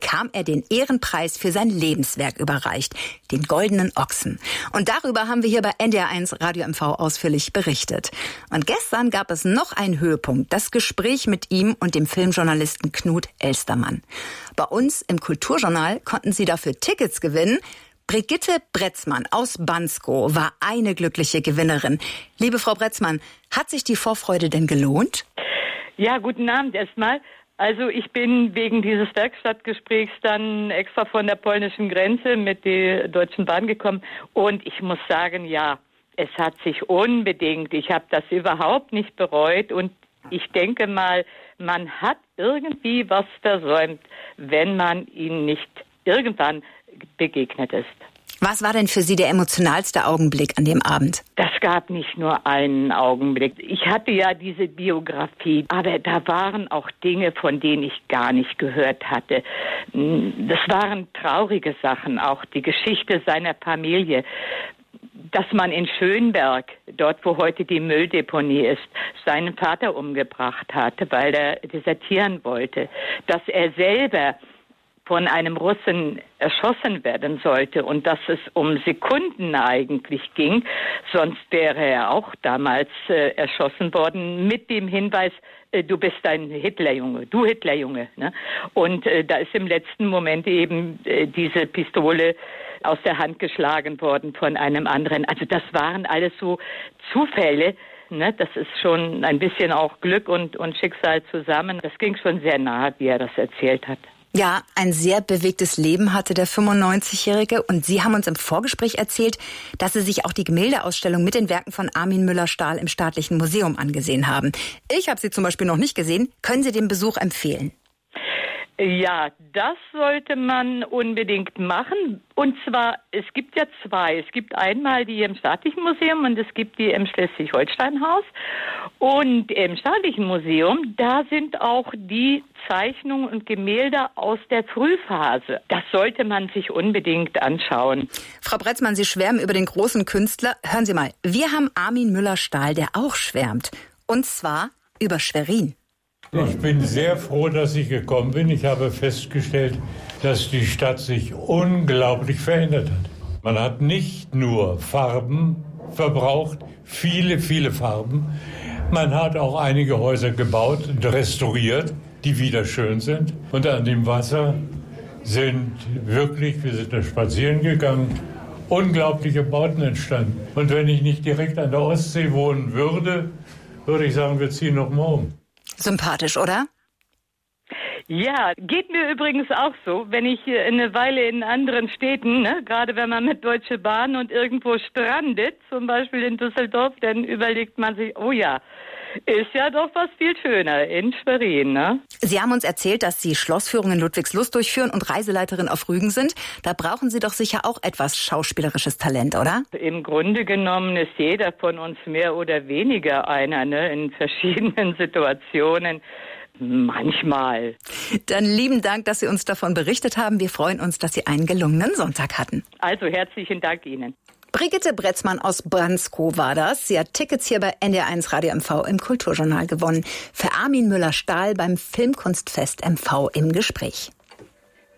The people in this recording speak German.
bekam er den Ehrenpreis für sein Lebenswerk überreicht, den Goldenen Ochsen. Und darüber haben wir hier bei NDR1 Radio MV ausführlich berichtet. Und gestern gab es noch einen Höhepunkt, das Gespräch mit ihm und dem Filmjournalisten Knut Elstermann. Bei uns im Kulturjournal konnten Sie dafür Tickets gewinnen. Brigitte Bretzmann aus Banskow war eine glückliche Gewinnerin. Liebe Frau Bretzmann, hat sich die Vorfreude denn gelohnt? Ja, guten Abend erstmal. Also ich bin wegen dieses Werkstattgesprächs dann extra von der polnischen Grenze mit der Deutschen Bahn gekommen. Und ich muss sagen, ja, es hat sich unbedingt, ich habe das überhaupt nicht bereut. Und ich denke mal, man hat irgendwie was versäumt, wenn man ihnen nicht irgendwann begegnet ist. Was war denn für Sie der emotionalste Augenblick an dem Abend? Das gab nicht nur einen Augenblick. Ich hatte ja diese Biografie, aber da waren auch Dinge, von denen ich gar nicht gehört hatte. Das waren traurige Sachen, auch die Geschichte seiner Familie. Dass man in Schönberg, dort wo heute die Mülldeponie ist, seinen Vater umgebracht hatte, weil er desertieren wollte. Dass er selber von einem Russen erschossen werden sollte und dass es um Sekunden eigentlich ging, sonst wäre er auch damals erschossen worden mit dem Hinweis, du bist ein Hitlerjunge, du Hitlerjunge. Ne? Und da ist im letzten Moment eben diese Pistole aus der Hand geschlagen worden von einem anderen. Also das waren alles so Zufälle. Ne? Das ist schon ein bisschen auch Glück und Schicksal zusammen. Das ging schon sehr nahe, wie er das erzählt hat. Ja, ein sehr bewegtes Leben hatte der 95-Jährige. Und Sie haben uns im Vorgespräch erzählt, dass Sie sich auch die Gemäldeausstellung mit den Werken von Armin Müller-Stahl im Staatlichen Museum angesehen haben. Ich habe sie zum Beispiel noch nicht gesehen. Können Sie den Besuch empfehlen? Ja, das sollte man unbedingt machen. Und zwar, es gibt ja zwei. Es gibt einmal die im Staatlichen Museum und es gibt die im Schleswig-Holstein-Haus. Und im Staatlichen Museum, da sind auch die Zeichnungen und Gemälde aus der Frühphase. Das sollte man sich unbedingt anschauen. Frau Bretzmann, Sie schwärmen über den großen Künstler. Hören Sie mal, wir haben Armin Müller-Stahl, der auch schwärmt. Und zwar über Schwerin. Ich bin sehr froh, dass ich gekommen bin. Ich habe festgestellt, dass die Stadt sich unglaublich verändert hat. Man hat nicht nur Farben verbraucht, viele, viele Farben. Man hat auch einige Häuser gebaut und restauriert, die wieder schön sind. Und an dem Wasser sind wirklich, wir sind da spazieren gegangen, unglaubliche Bauten entstanden. Und wenn ich nicht direkt an der Ostsee wohnen würde, würde ich sagen, wir ziehen noch mal um. Sympathisch, oder? Ja, geht mir übrigens auch so, wenn ich eine Weile in anderen Städten, ne, gerade wenn man mit Deutsche Bahn und irgendwo strandet, zum Beispiel in Düsseldorf, dann überlegt man sich, oh ja, ist ja doch was viel schöner in Schwerin, ne? Sie haben uns erzählt, dass Sie Schlossführungen in Ludwigslust durchführen und Reiseleiterin auf Rügen sind. Da brauchen Sie doch sicher auch etwas schauspielerisches Talent, oder? Im Grunde genommen ist jeder von uns mehr oder weniger einer, ne, in verschiedenen Situationen. Manchmal. Dann lieben Dank, dass Sie uns davon berichtet haben. Wir freuen uns, dass Sie einen gelungenen Sonntag hatten. Also herzlichen Dank Ihnen. Brigitte Bretzmann aus Banskow war das. Sie hat Tickets hier bei NDR1 Radio MV im Kulturjournal gewonnen. Für Armin Müller-Stahl beim Filmkunstfest MV im Gespräch.